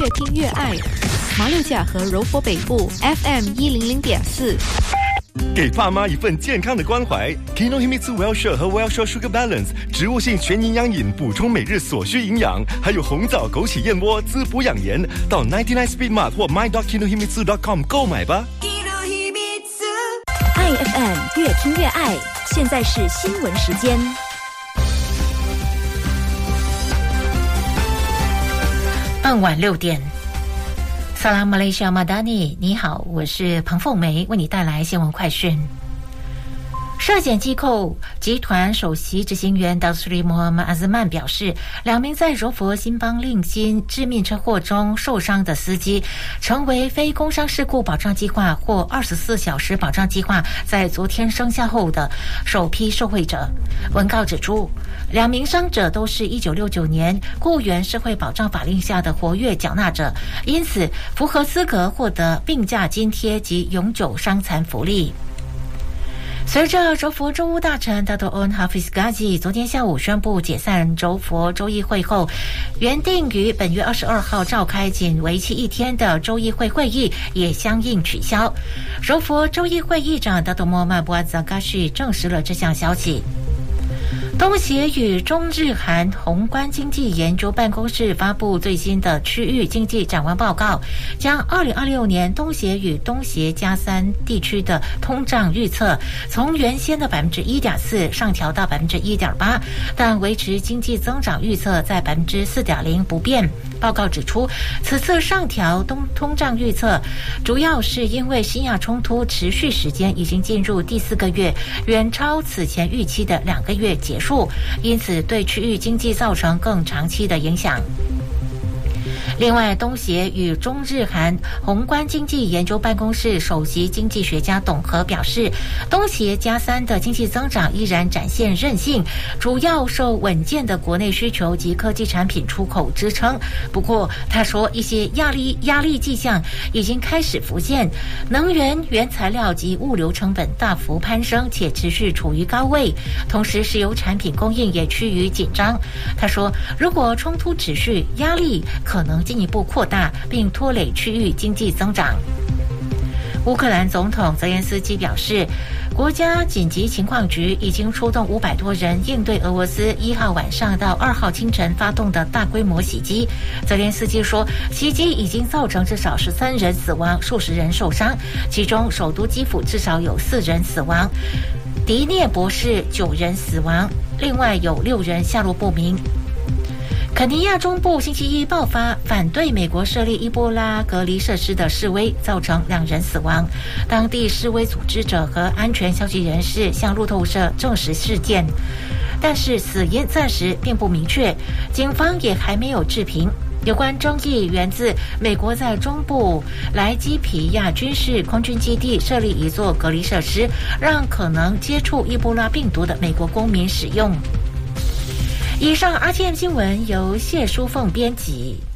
越听越爱。马六甲和柔佛北部 FM100.4。 给爸妈一份健康的关怀 Kinohimitsu Wellshore 和 Wellshore Sugar Balance 植物性全营养饮，补充每日所需营养，还有红枣枸杞燕窝滋补养颜，到99 Speed Mart 或 my.kinohimitsu.com 购买吧。 爱 FM 越听越爱，现在是新闻时间。 傍晚6点，萨拉马来西亚马达尼，你好，我是彭凤梅，为你带来新闻快讯。涉险机构集团首席执行员达苏里摩曼阿兹曼表示，2名在柔佛新邦令新致命车祸中受伤的司机，成为非工伤事故保障计划或24小时保障计划在昨天生效后的首批受惠者。文告指出，2名伤者都是1969年雇员社会保障法令下的活跃缴纳者，因此符合资格获得病假津贴及永久伤残福利。随着柔佛州务大臣达多恩哈菲斯嘎吉昨天下午宣布解散柔佛州议会后，原定于本月22号召开仅为期1天的州议会会议也相应取消。柔佛州议会议长达多莫曼布阿扎嘎什证实了这项消息。东协与中日韩宏观经济研究办公室发布最新的区域经济展望报告，将2026年东协与东协加3地区的通胀预测从原先的 1.4% 上调到 1.8%， 但维持经济增长预测在 4.0% 不变。报告指出，此次上调通胀预测主要是因为新亚冲突持续时间已经进入第4个月，远超此前预期的2个月结束，因此对区域经济造成更长期的影响。另外，东协与中日韩宏观经济研究办公室首席经济学家董和表示，东协加3的经济增长依然展现韧性，主要受稳健的国内需求及科技产品出口支撑。不过他说，一些压力迹象已经开始浮现，能源、原材料及物流成本大幅攀升且持续处于高位，同时石油产品供应也趋于紧张。他说，如果冲突持续，压力可能进一步扩大，并拖累区域经济增长。乌克兰总统泽连斯基表示，国家紧急情况局已经出动500多人应对俄罗斯1号晚上到2号清晨发动的大规模袭击。泽连斯基说，袭击已经造成至少13人死亡，数十人受伤，其中首都基辅至少有4人死亡，迪涅博市9人死亡，另外有6人下落不明。肯尼亚中部星期一爆发反对美国设立伊波拉隔离设施的示威，造成2人死亡。当地示威组织者和安全消息人士向路透社证实事件，但是死因暂时并不明确，警方也还没有置评。有关争议源自美国在中部莱基皮亚军事空军基地设立一座隔离设施，让可能接触伊波拉病毒的美国公民使用。以上 RTM 新闻由谢淑凤编辑。